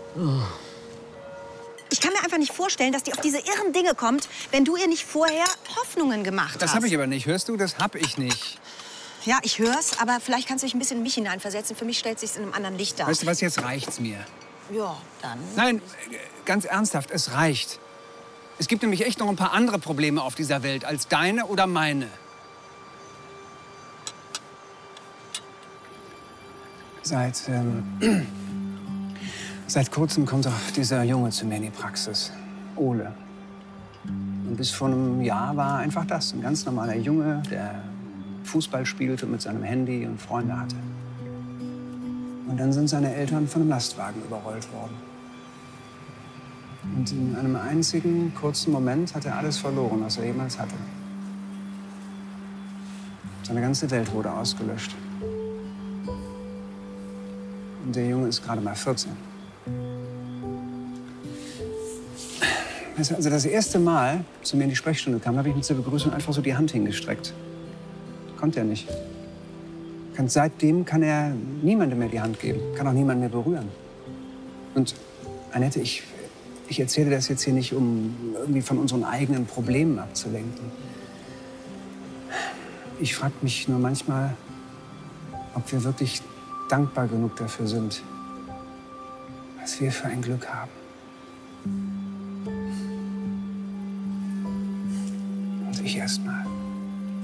Ich kann mir einfach nicht vorstellen, dass die auf diese irren Dinge kommt, wenn du ihr nicht vorher Hoffnungen gemacht hast. Das habe ich aber nicht. Hörst du? Das habe ich nicht. Ja, ich hör's, aber vielleicht kannst du dich ein bisschen in mich hineinversetzen. Für mich stellt sich's in einem anderen Licht dar. Weißt du was, jetzt reicht's mir. Ja, dann. Nein, ganz ernsthaft, es reicht. Es gibt nämlich echt noch ein paar andere Probleme auf dieser Welt als deine oder meine. Seit kurzem kommt auch dieser Junge zu mir in die Praxis. Ole. Und bis vor einem Jahr war er einfach das. Ein ganz normaler Junge, der Fußball spielte und mit seinem Handy und Freunde hatte. Und dann sind seine Eltern von einem Lastwagen überrollt worden. Und in einem einzigen kurzen Moment hat er alles verloren, was er jemals hatte. Seine ganze Welt wurde ausgelöscht. Und der Junge ist gerade mal 14. Weißt du, als er das erste Mal zu mir in die Sprechstunde kam, habe ich ihm zur Begrüßung einfach so die Hand hingestreckt. Konnte er nicht. Seitdem kann er niemandem mehr die Hand geben, kann auch niemanden mehr berühren. Und Annette, ich erzähle das jetzt hier nicht, um irgendwie von unseren eigenen Problemen abzulenken. Ich frage mich nur manchmal, ob wir wirklich dankbar genug dafür sind, was wir für ein Glück haben. Und ich erst mal.